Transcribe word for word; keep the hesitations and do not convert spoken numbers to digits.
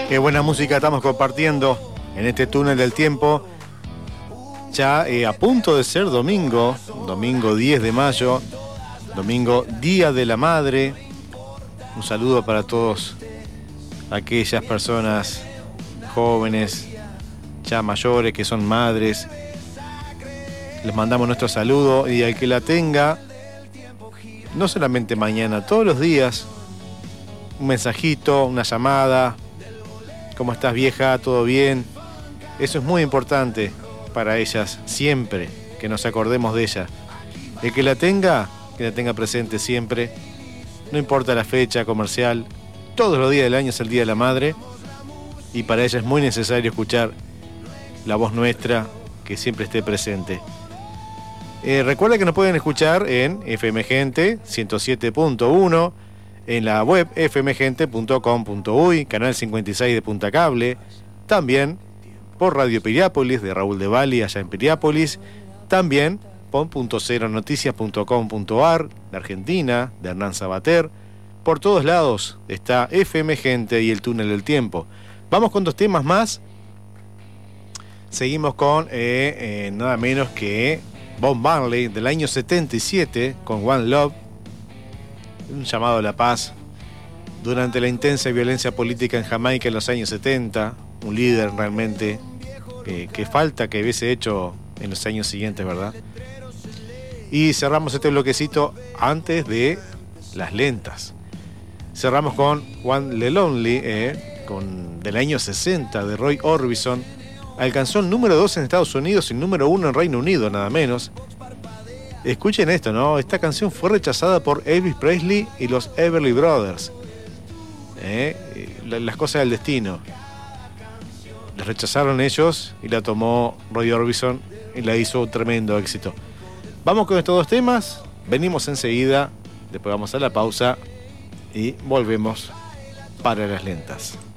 Qué buena música estamos compartiendo en este túnel del tiempo. Ya eh, a punto de ser domingo, domingo diez de mayo, domingo Día de la Madre. Un saludo para todos aquellas personas jóvenes, ya mayores, que son madres. Les mandamos nuestro saludo y al que la tenga, no solamente mañana, todos los días, un mensajito, una llamada. ¿Cómo estás, vieja? ¿Todo bien? Eso es muy importante para ellas, siempre, que nos acordemos de ella. El que la tenga, que la tenga presente siempre. No importa la fecha comercial, todos los días del año es el Día de la Madre y para ella es muy necesario escuchar la voz nuestra, que siempre esté presente. Eh, recuerda que nos pueden escuchar en F M Gente ciento siete punto uno, en la web f m gente punto com punto u y, canal cincuenta y seis de Punta Cable, también por Radio Piriápolis de Raúl de Bali allá en Piriápolis, también por punto cero noticias punto com punto a r de Argentina, de Hernán Sabater. Por todos lados está F M Gente y el Túnel del Tiempo. Vamos con dos temas más. Seguimos con eh, eh, nada menos que Bob Marley del año setenta y siete con One Love, un llamado a la paz durante la intensa violencia política en Jamaica en los años setenta. Un líder realmente eh, que falta que hubiese hecho en los años siguientes, ¿verdad? Y cerramos este bloquecito antes de las lentas. Cerramos con One Le Lonely, eh, con, del año sesenta, de Roy Orbison. Alcanzó el número dos en Estados Unidos y el número uno en Reino Unido, nada menos. Escuchen esto, ¿no? Esta canción fue rechazada por Elvis Presley y los Everly Brothers. ¿Eh? Las cosas del destino. La rechazaron ellos y la tomó Roy Orbison y la hizo un tremendo éxito. Vamos con estos dos temas, venimos enseguida, después vamos a la pausa y volvemos para las lentas.